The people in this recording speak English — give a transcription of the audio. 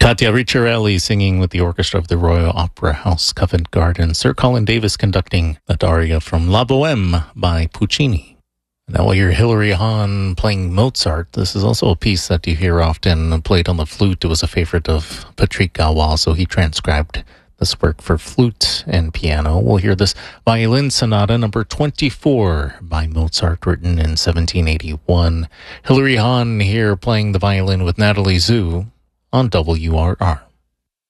Katia Ricciarelli singing with the orchestra of the Royal Opera House, Covent Garden. Sir Colin Davis conducting that aria from La Boheme by Puccini. Now while you're Hilary Hahn playing Mozart, this is also a piece that you hear often played on the flute. It was a favorite of Patrick Galois, so he transcribed this work for flute and piano. We'll hear this Violin Sonata number 24 by Mozart, written in 1781. Hilary Hahn here playing the violin with Natalie Zhu on WRR.